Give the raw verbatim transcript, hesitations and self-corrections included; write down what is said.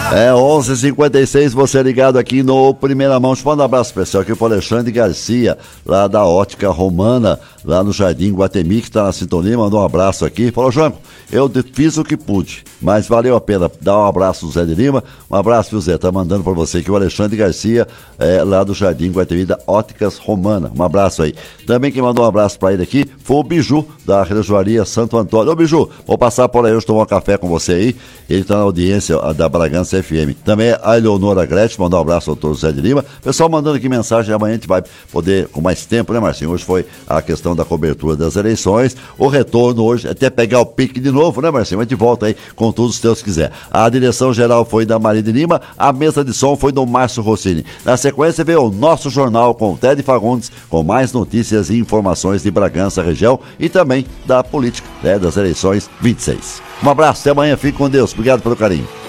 É onze e cinquenta e seis, você ligado aqui no Primeira Mão. Manda um abraço especial aqui para Alexandre Garcia, lá da Ótica Romana, lá no Jardim Guatemi, que está na sintonia. Mandou um abraço aqui. Falou, Janco, eu fiz o que pude, mas valeu a pena dar um abraço do Zé de Lima. Um abraço, viu, Zé? Tá mandando para você aqui o Alexandre Garcia, é, lá do Jardim Guatemi, da Óticas Romana. Um abraço aí. Também quem mandou um abraço para ele aqui foi o Biju, da Relojoaria Santo Antônio. Ô, Biju, vou passar por aí hoje tomar um café com você aí. Ele está na audiência da Bragança F M. Também a Eleonora Gretchen, mandar um abraço ao doutor Zé de Lima. Pessoal mandando aqui mensagem, amanhã a gente vai poder, com mais tempo, né, Marcinho? Hoje foi a questão da cobertura das eleições, o retorno hoje, até pegar o pique de novo, né, Marcinho? A gente volta aí com tudo, se Deus quiser. A direção geral foi da Maria de Lima, a mesa de som foi do Márcio Rossini. Na sequência veio o nosso jornal com o Ted Fagundes, com mais notícias e informações de Bragança, região e também da política, né, das eleições vinte e seis. Um abraço, até amanhã, fique com Deus, obrigado pelo carinho.